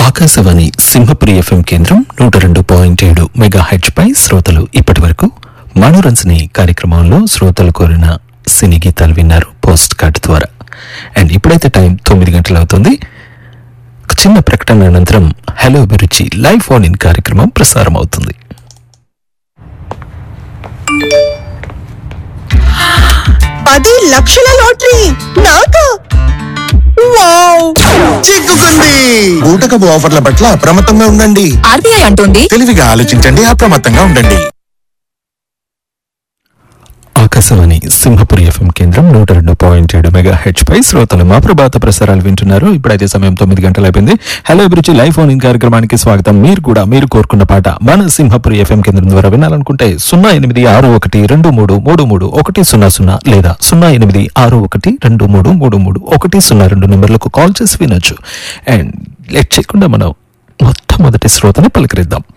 Akashvani Simhapuri FM కేంద్రం 102.7 megahertz పై శ్రోతలు ఇప్పటి వరకు మనోరంజని కార్యక్రమంలో శ్రోతలు కోరిన సినీ గీతాలు విన్నారు పోస్ట్ కార్డ్ ద్వారా. అండ్ ఇప్పుడైతే టైం 9 గంటలు అవుతుంది. ఒక చిన్న ప్రకటన అనంతరం హలో అభిరుచి లైవ్ ఫోన్ ఇన్ కార్యక్రమం ప్రసారం అవుతుంది. అది లక్షల లాటరీ నాకా? వావ్! చిక్కుకుంది. ఊటకపు ఆఫర్ల పట్ల అప్రమత్తంగా ఉండండి. ఆర్బీఐ అంటోంది తెలివిగా ఆలోచించండి, అప్రమత్తంగా ఉండండి. ఆకాశవాణి సింహపురి ఎఫ్ఎం కేంద్రం 102.7 మెగాహెర్ట్జ్ పై శ్రోతలు మా ప్రభాత ప్రసారాలు వింటున్నారు. ఇప్పుడైతే సమయం 9 గంటలు అయిపోయింది. హలో అభిరుచి లైవ్ ఫోన్ ఇన్ కార్యక్రమానికి స్వాగతం. మీరు కోరుకున్న పాట మన సింహపురి ఎఫ్ఎం కేంద్రం ద్వారా వినాలనుకుంటే 086123333100 లేదా 086123333102 నెంబర్లకు కాల్ చేసి వినొచ్చు. అండ్ లేట్ చేయకుండా మనం మొట్టమొదటి శ్రోతని పలకరిద్దాం.